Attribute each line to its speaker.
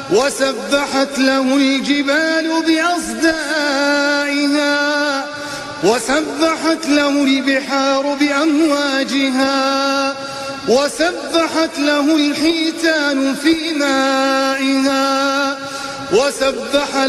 Speaker 1: وسبحت له الجبال بأصدائها وسبحت له البحار بأمواجها وسبحت له الحيتان في مائها وسبح